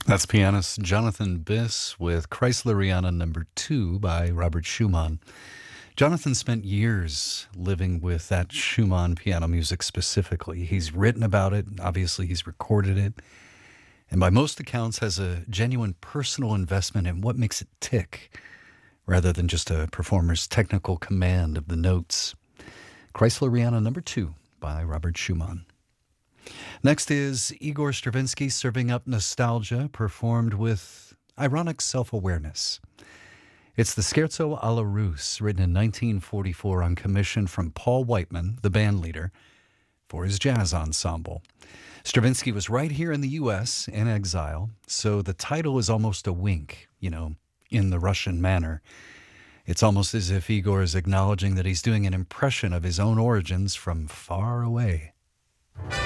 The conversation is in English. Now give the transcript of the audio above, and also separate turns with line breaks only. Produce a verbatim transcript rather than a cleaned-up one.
That's pianist Jonathan Biss with Chrysleriana Number Two by Robert Schumann. Jonathan spent years living with that Schumann piano music specifically. He's written about it, obviously he's recorded it, and by most accounts has a genuine personal investment in what makes it tick, rather than just a performer's technical command of the notes. Chrysleriana Number Two by Robert Schumann. Next is Igor Stravinsky serving up nostalgia, performed with ironic self-awareness. It's the Scherzo alla Russe, written in nineteen forty-four on commission from Paul Whiteman, the band leader, for his jazz ensemble. Stravinsky was right here in the U S in exile, so the title is almost a wink, you know, in the Russian manner. It's almost as if Igor is acknowledging that he's doing an impression of his own origins from far away.